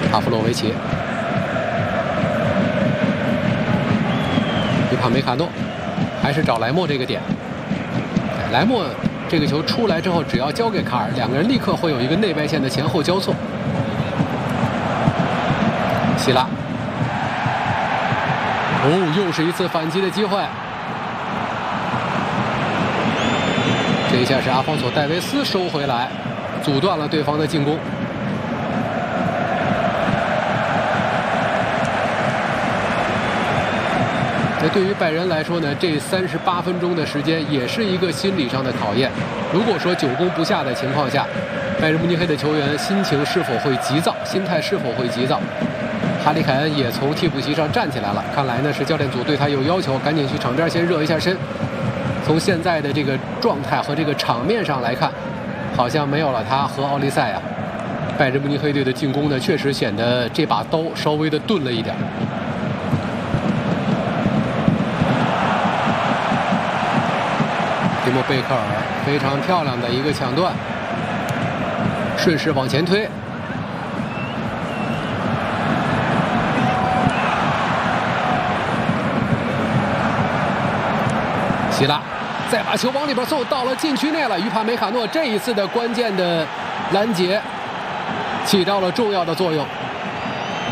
帕夫洛维奇，于帕梅卡诺，还是找莱莫这个点。莱莫这个球出来之后，只要交给卡尔，两个人立刻会有一个内外线的前后交错。希拉，又是一次反击的机会。这一下是阿方索·戴维斯收回来，阻断了对方的进攻。那对于拜仁来说呢，这38分钟的时间也是一个心理上的考验。如果说久攻不下的情况下，拜仁慕尼黑的球员心情是否会急躁，心态是否会急躁？哈里凯恩也从替补席上站起来了，看来呢是教练组对他有要求，赶紧去场边先热一下身。从现在的这个状态和这个场面上来看，好像没有了他和奥利塞啊，拜仁慕尼黑队的进攻呢确实显得这把刀稍微的钝了一点。提莫贝克尔非常漂亮的一个抢断，顺势往前推。希拉再把球往里边送，到了禁区内了。于帕梅卡诺这一次的关键的拦截起到了重要的作用。